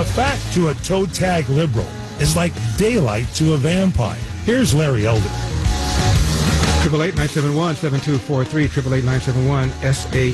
A fact to a toe tag liberal is like daylight to a vampire. Here's Larry Elder. 888-971-7243, 888-971-SA